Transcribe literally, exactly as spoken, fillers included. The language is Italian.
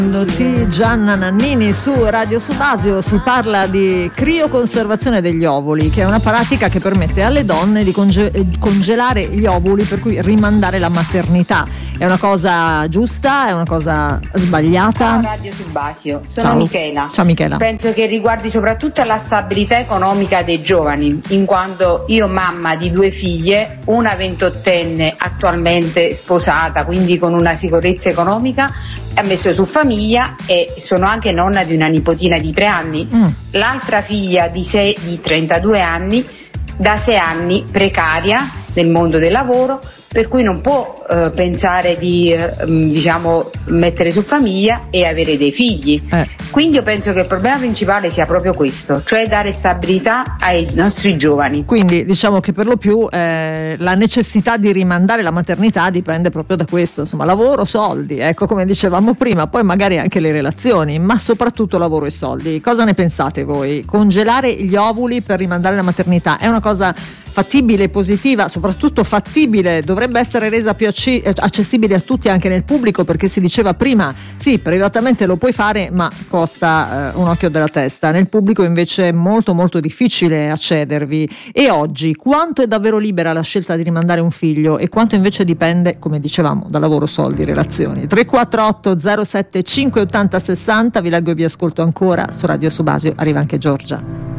Gianna Nannini su Radio Subasio. Si parla di crioconservazione degli ovuli, che è una pratica che permette alle donne di conge- congelare gli ovuli, per cui rimandare la maternità. È una cosa giusta? È una cosa sbagliata? Ciao Radio Subasio, sono Ciao. Michela. Ciao Michela. Penso che riguardi soprattutto la stabilità economica dei giovani, in quanto io mamma di due figlie, una ventottenne attualmente sposata, quindi con una sicurezza economica, ha messo su famiglia, e sono anche nonna di una nipotina di tre anni. Mm. L'altra figlia di, sei, di trentadue anni, da sei anni precaria nel mondo del lavoro, per cui non può eh, pensare di eh, diciamo mettere su famiglia e avere dei figli. Eh. Quindi io penso che il problema principale sia proprio questo, cioè dare stabilità ai nostri giovani. Quindi diciamo che per lo più eh, la necessità di rimandare la maternità dipende proprio da questo, insomma, lavoro, soldi, ecco, come dicevamo prima, poi magari anche le relazioni, ma soprattutto lavoro e soldi. Cosa ne pensate voi? Congelare gli ovuli per rimandare la maternità è una cosa fattibile, positiva, soprattutto fattibile, dovrebbe essere resa più accessibile a tutti, anche nel pubblico, perché si diceva prima, sì, privatamente lo puoi fare, ma costa eh, un occhio della testa. Nel pubblico invece è molto molto difficile accedervi. E oggi quanto è davvero libera la scelta di rimandare un figlio e quanto invece dipende, come dicevamo, da lavoro, soldi, relazioni? tre quattro otto zero sette cinque otto zero sessanta, vi leggo e vi ascolto ancora su Radio Subasio. Arriva anche Giorgia.